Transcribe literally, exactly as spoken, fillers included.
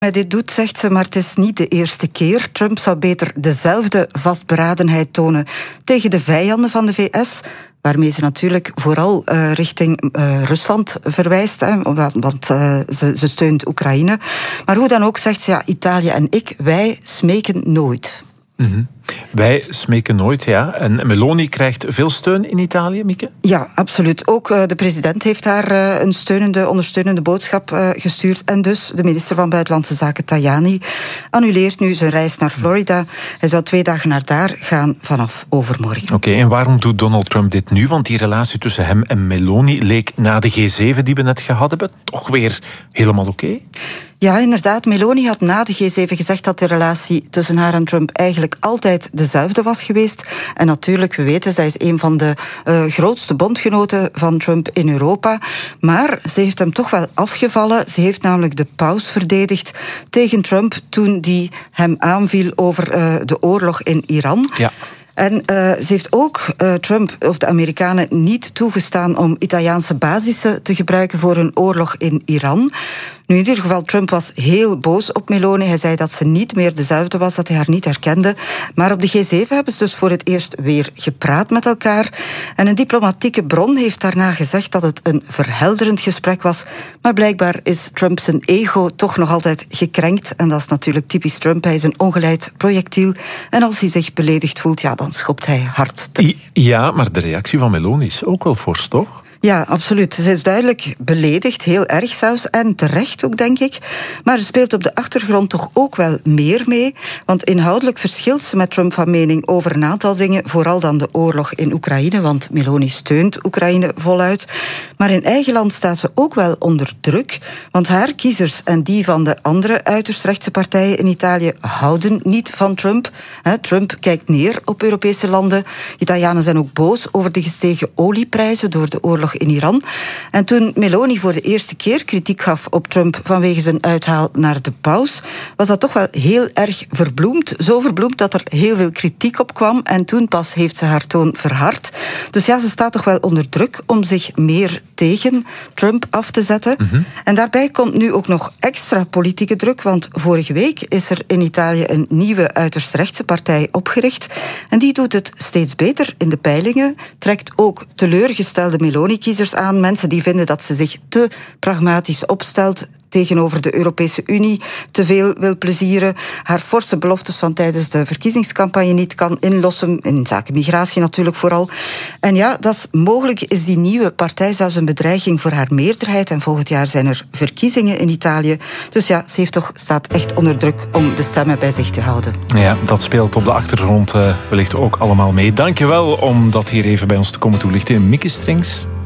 Dit doet, zegt ze, maar het is niet de eerste keer. Trump zou beter dezelfde vastberadenheid tonen tegen de vijanden van de V S, waarmee ze natuurlijk vooral uh, richting uh, Rusland verwijst, hè, want uh, ze, ze steunt Oekraïne. Maar hoe dan ook, zegt ze, ja, Italië en ik, wij smeken nooit. Mm-hmm. Wij smeken nooit, ja. En Meloni krijgt veel steun in Italië, Mieke? Ja, absoluut. Ook uh, de president heeft daar uh, een steunende, ondersteunende boodschap uh, gestuurd. En dus de minister van Buitenlandse Zaken, Tajani, annuleert nu zijn reis naar Florida. Hij zou twee dagen naar daar gaan vanaf overmorgen. Oké, okay, en waarom doet Donald Trump dit nu? Want die relatie tussen hem en Meloni leek na de G zeven die we net gehad hebben toch weer helemaal oké? Okay? Ja, inderdaad. Meloni had na de G zeven gezegd dat de relatie tussen haar en Trump eigenlijk altijd dezelfde was geweest. En natuurlijk, we weten, zij is een van de uh, grootste bondgenoten van Trump in Europa. Maar ze heeft hem toch wel afgevallen. Ze heeft namelijk de paus verdedigd tegen Trump toen die hem aanviel over uh, de oorlog in Iran. Ja. En uh, ze heeft ook uh, Trump of de Amerikanen niet toegestaan om Italiaanse basissen te gebruiken voor hun oorlog in Iran. Nu, in ieder geval, Trump was heel boos op Meloni. Hij zei dat ze niet meer dezelfde was, dat hij haar niet herkende. Maar op de G zeven hebben ze dus voor het eerst weer gepraat met elkaar. En een diplomatieke bron heeft daarna gezegd dat het een verhelderend gesprek was. Maar blijkbaar is Trump zijn ego toch nog altijd gekrenkt. En dat is natuurlijk typisch Trump. Hij is een ongeleid projectiel. En als hij zich beledigd voelt, ja, dan schopt hij hard terug. Ja, maar de reactie van Meloni is ook wel fors, toch? Ja, absoluut. Ze is duidelijk beledigd, heel erg zelfs, en terecht ook, denk ik. Maar er speelt op de achtergrond toch ook wel meer mee, want inhoudelijk verschilt ze met Trump van mening over een aantal dingen, vooral dan de oorlog in Oekraïne, want Meloni steunt Oekraïne voluit. Maar in eigen land staat ze ook wel onder druk, want haar kiezers en die van de andere uiterst rechtse partijen in Italië houden niet van Trump. Trump kijkt neer op Europese landen. Italianen zijn ook boos over de gestegen olieprijzen door de oorlog in Iran. En toen Meloni voor de eerste keer kritiek gaf op Trump vanwege zijn uithaal naar de paus, was dat toch wel heel erg verbloemd. Zo verbloemd dat er heel veel kritiek op kwam. En toen pas heeft ze haar toon verhard. Dus ja, ze staat toch wel onder druk om zich meer tegen Trump af te zetten. Mm-hmm. En daarbij komt nu ook nog extra politieke druk, want vorige week is er in Italië een nieuwe uiterst rechtse partij opgericht. En die doet het steeds beter in de peilingen, trekt ook teleurgestelde Meloni-kiezers aan, mensen die vinden dat ze zich te pragmatisch opstelt tegenover de Europese Unie, te veel wil plezieren, haar forse beloftes van tijdens de verkiezingscampagne niet kan inlossen, in zaken migratie natuurlijk vooral. En ja, dat is, mogelijk is die nieuwe partij zelfs een bedreiging voor haar meerderheid en volgend jaar zijn er verkiezingen in Italië. Dus ja, ze heeft toch, staat echt onder druk om de stemmen bij zich te houden. Ja, dat speelt op de achtergrond uh, wellicht ook allemaal mee. Dank je wel om dat hier even bij ons te komen toelichten. Mieke Strings.